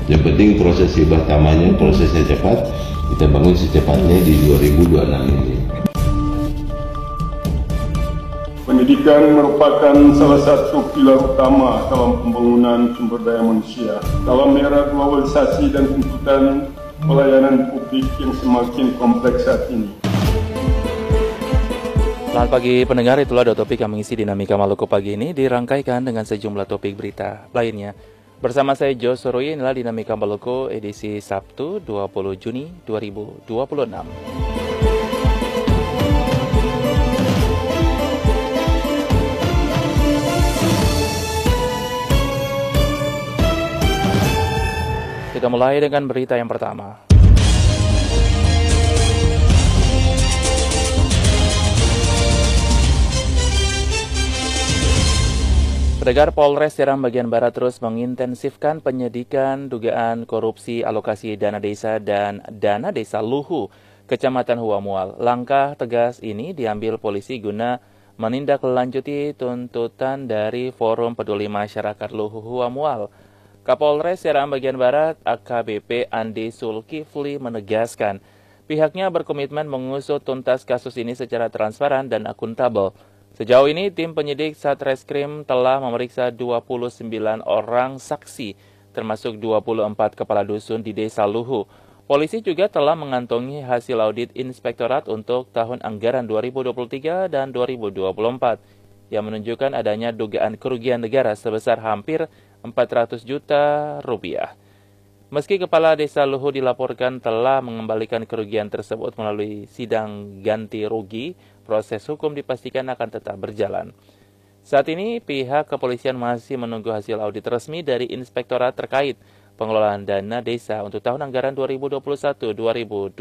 Yang penting proses hibah tamanya, prosesnya cepat, kita bangun secepatnya di 2026 ini. Pendidikan merupakan salah satu pilar utama dalam pembangunan sumber daya manusia. Dalam era globalisasi dan tuntutan pelayanan publik yang semakin kompleks saat ini. Selamat pagi pendengar, itulah dua topik yang mengisi dinamika Maluku pagi ini dirangkaikan dengan sejumlah topik berita lainnya. Bersama saya Jo Suroy, inilah dinamika Maluku edisi Sabtu 20 Juni 2026. Kita mulai dengan berita yang pertama. Pendengar, Polres Serang bagian Barat terus mengintensifkan penyidikan dugaan korupsi alokasi dana desa dan dana desa Luhu, Kecamatan Huamual. Langkah tegas ini diambil polisi guna menindaklanjuti tuntutan dari Forum Peduli Masyarakat Luhu Huamual. Kapolres Serang bagian Barat AKBP Andi Zulkifli menegaskan pihaknya berkomitmen mengusut tuntas kasus ini secara transparan dan akuntabel. Sejauh ini, tim penyidik Satreskrim telah memeriksa 29 orang saksi, termasuk 24 kepala dusun di Desa Luhu. Polisi juga telah mengantongi hasil audit inspektorat untuk tahun anggaran 2023 dan 2024, yang menunjukkan adanya dugaan kerugian negara sebesar hampir 400 juta rupiah. Meski Kepala Desa Luhu dilaporkan telah mengembalikan kerugian tersebut melalui sidang ganti rugi, proses hukum dipastikan akan tetap berjalan. Saat ini, pihak kepolisian masih menunggu hasil audit resmi dari inspektorat terkait pengelolaan dana desa untuk tahun anggaran 2021-2022.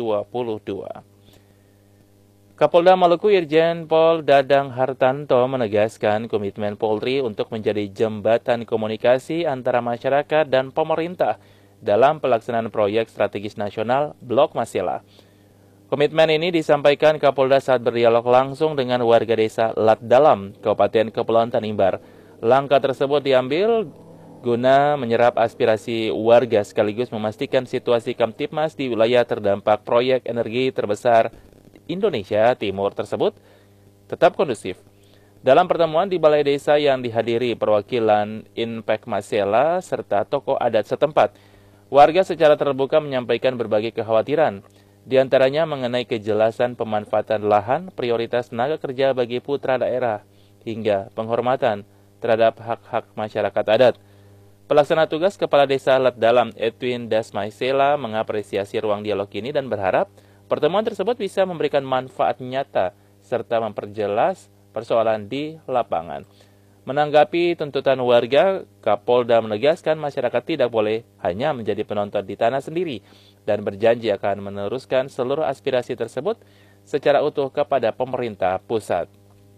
Kapolda Maluku Irjen Pol Dadang Hartanto menegaskan komitmen Polri untuk menjadi jembatan komunikasi antara masyarakat dan pemerintah dalam pelaksanaan proyek strategis nasional Blok Masela. Komitmen ini disampaikan Kapolda saat berdialog langsung dengan warga desa Lat Dalam, Kabupaten Kepulauan Tanimbar. Langkah tersebut diambil guna menyerap aspirasi warga sekaligus memastikan situasi Kamtipmas di wilayah terdampak proyek energi terbesar Indonesia Timur tersebut tetap kondusif. Dalam pertemuan di Balai Desa yang dihadiri perwakilan Inpek Masela serta tokoh adat setempat, warga secara terbuka menyampaikan berbagai kekhawatiran, di antaranya mengenai kejelasan pemanfaatan lahan, prioritas tenaga kerja bagi putra daerah, hingga penghormatan terhadap hak-hak masyarakat adat. Pelaksana tugas Kepala Desa Lat Dalam Edwin Dasmaisela mengapresiasi ruang dialog ini dan berharap pertemuan tersebut bisa memberikan manfaat nyata serta memperjelas persoalan di lapangan. Menanggapi tuntutan warga, Kapolda menegaskan masyarakat tidak boleh hanya menjadi penonton di tanah sendiri dan berjanji akan meneruskan seluruh aspirasi tersebut secara utuh kepada pemerintah pusat.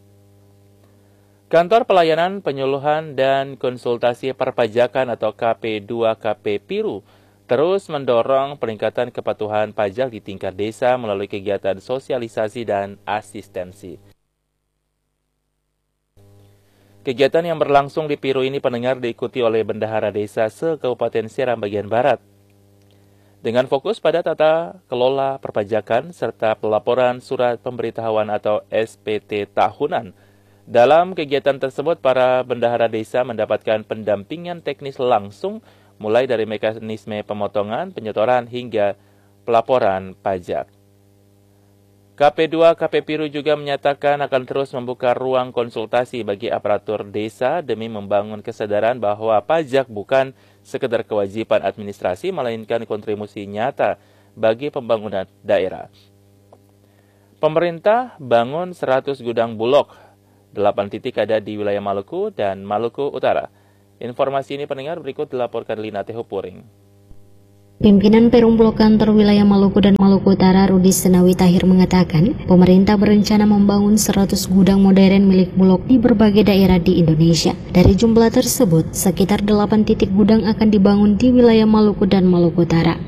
Kantor Pelayanan Penyuluhan dan Konsultasi Perpajakan atau KP2KP Piru terus mendorong peningkatan kepatuhan pajak di tingkat desa melalui kegiatan sosialisasi dan asistensi. Kegiatan yang berlangsung di Piru ini pendengar diikuti oleh bendahara desa se-Kabupaten Serang bagian Barat. Dengan fokus pada tata kelola perpajakan serta pelaporan surat pemberitahuan atau SPT tahunan. Dalam kegiatan tersebut, para bendahara desa mendapatkan pendampingan teknis langsung mulai dari mekanisme pemotongan, penyetoran hingga pelaporan pajak. KP2KP Piru juga menyatakan akan terus membuka ruang konsultasi bagi aparatur desa demi membangun kesadaran bahwa pajak bukan sekedar kewajiban administrasi, melainkan kontribusi nyata bagi pembangunan daerah. Pemerintah bangun 100 gudang bulog, 8 titik ada di wilayah Maluku dan Maluku Utara. Informasi ini pendengar berikut dilaporkan Lina Tehupuring. Pimpinan Perum Blok Kantor Wilayah Maluku dan Maluku Utara Rudi Senawi Tahir mengatakan, pemerintah berencana membangun 100 gudang modern milik Bulog di berbagai daerah di Indonesia. Dari jumlah tersebut, sekitar 8 titik gudang akan dibangun di wilayah Maluku dan Maluku Utara.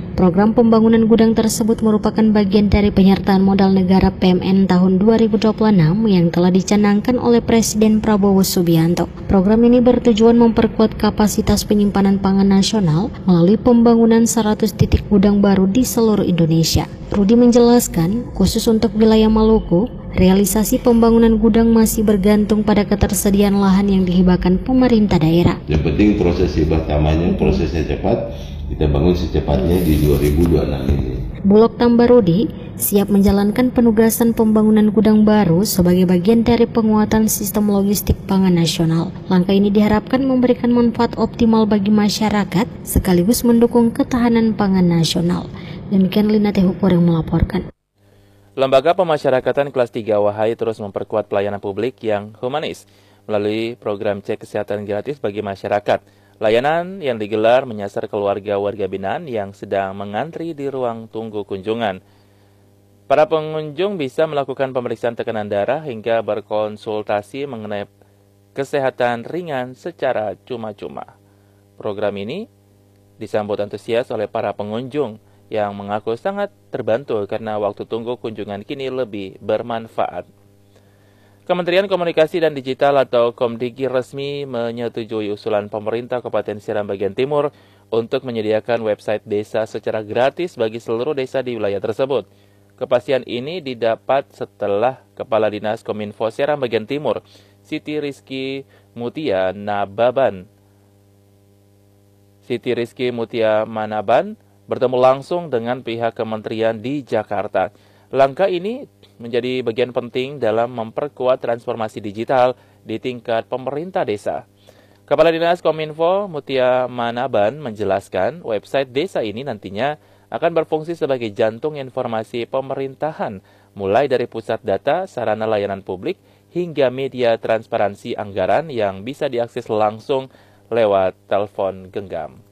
Program pembangunan gudang tersebut merupakan bagian dari penyertaan modal negara PMN tahun 2026 yang telah dicanangkan oleh Presiden Prabowo Subianto. Program ini bertujuan memperkuat kapasitas penyimpanan pangan nasional melalui pembangunan 100 titik gudang baru di seluruh Indonesia. Rudi menjelaskan, khusus untuk wilayah Maluku, realisasi pembangunan gudang masih bergantung pada ketersediaan lahan yang dihibahkan pemerintah daerah. Yang penting proses hibah tamannya, prosesnya cepat, kita bangun secepatnya di 2026 ini. Bulog tambah Rudi siap menjalankan penugasan pembangunan gudang baru sebagai bagian dari penguatan sistem logistik pangan nasional. Langkah ini diharapkan memberikan manfaat optimal bagi masyarakat sekaligus mendukung ketahanan pangan nasional. Demikian Lina Tehupur yang melaporkan. Lembaga Pemasyarakatan kelas 3 Wahai terus memperkuat pelayanan publik yang humanis melalui program cek kesehatan gratis bagi masyarakat. Layanan yang digelar menyasar keluarga warga binaan yang sedang mengantri di ruang tunggu kunjungan. Para pengunjung bisa melakukan pemeriksaan tekanan darah hingga berkonsultasi mengenai kesehatan ringan secara cuma-cuma. Program ini disambut antusias oleh para pengunjung yang mengaku sangat terbantu karena waktu tunggu kunjungan kini lebih bermanfaat. Kementerian Komunikasi dan Digital atau Komdigi resmi menyetujui usulan pemerintah Kabupaten Seram bagian Timur untuk menyediakan website desa secara gratis bagi seluruh desa di wilayah tersebut. Kepastian ini didapat setelah Kepala Dinas Kominfo Seram bagian Timur, Siti Rizky Mutia Manaban, bertemu langsung dengan pihak kementerian di Jakarta. Langkah ini menjadi bagian penting dalam memperkuat transformasi digital di tingkat pemerintah desa. Kepala Dinas Kominfo Mutia Manaban menjelaskan website desa ini nantinya akan berfungsi sebagai jantung informasi pemerintahan, mulai dari pusat data, sarana layanan publik, hingga media transparansi anggaran yang bisa diakses langsung lewat telepon genggam.